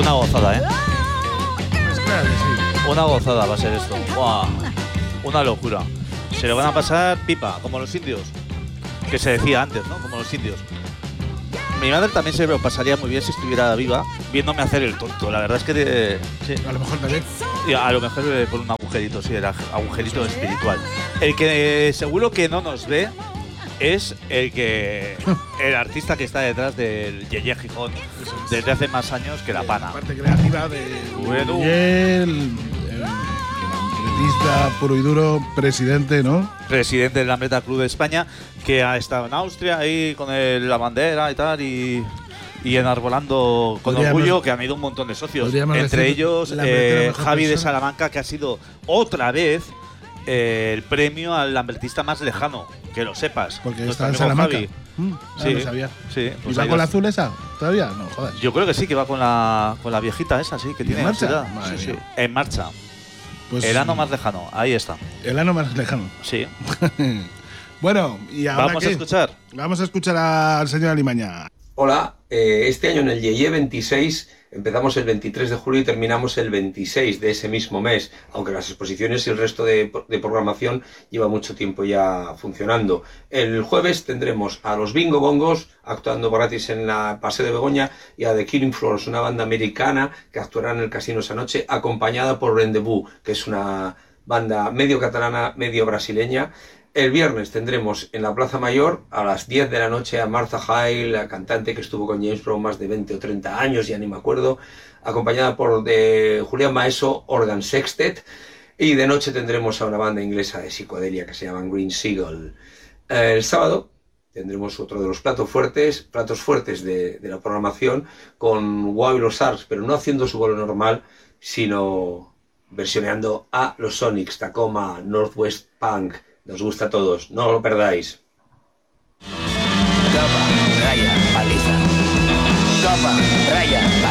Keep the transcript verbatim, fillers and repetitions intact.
Una gozada, ¿eh? Pues claro que sí. Una gozada va a ser esto. ¡Buah! Una locura. Se lo van a pasar pipa, como los indios. Que se decía antes, ¿no? Como los indios. Mi madre también se lo pasaría muy bien si estuviera viva, viéndome hacer el tonto. La verdad es que de, sí. A lo mejor también. Y a lo mejor eh, por un agujerito, sí, era agujerito espiritual. El que eh, seguro que no nos ve es el que el artista que está detrás del Yeye Gijón desde hace más años que la pana. La parte creativa de Bueno. Yeye, el, el artista puro y duro, presidente, ¿no? Presidente del Lambreta Club de España, que ha estado en Austria ahí con el, la bandera y tal, y, y enarbolando con Podríamos- orgullo, que han ido un montón de socios. podríamos Entre decir ellos la Lambreta eh, mejor Javi de persona. Salamanca, que ha sido otra vez eh, el premio al lambretista más lejano, que lo sepas. Porque Nuestro está en amigo Salamanca. Javi. Mm, ah, Sí, no sabía. sí, ¿Y pues va ahí con la los- azul esa? ¿Todavía? No, joder. Yo creo que sí, que va con la, con la viejita esa, sí, que ¿En tiene marcha? ansiedad. Madre Sí, mía. sí. En marcha. Pues, El ano más lejano, ahí está. El ano más lejano. Sí. Bueno, ¿y ahora Vamos qué? a escuchar. Vamos a escuchar al señor Alimaña. Hola, eh, este año en el Yeye veintiséis empezamos el veintitrés de julio y terminamos el veintiséis de ese mismo mes, aunque las exposiciones y el resto de, de programación lleva mucho tiempo ya funcionando. El jueves tendremos a los Bingo Bongos actuando gratis en la Paseo de Begoña y a The Killing Floors, una banda americana que actuará en el casino esa noche, acompañada por Rendezvous, que es una banda medio catalana, medio brasileña. El viernes tendremos en la Plaza Mayor a las diez de la noche a Martha Hale, la cantante que estuvo con James Brown más de veinte o treinta años, ya ni me acuerdo, acompañada por de Julián Maeso, Organ Sextet, y de noche tendremos a una banda inglesa de psicodelia que se llaman Green Seagull. El sábado tendremos otro de los platos fuertes, platos fuertes de, de la programación con Wow y los Arcs, pero no haciendo su vuelo normal, sino versioneando a los Sonics, Tacoma, Northwest Punk. Nos gusta a todos, no lo perdáis. Capa, raya, paliza. Capa, raya,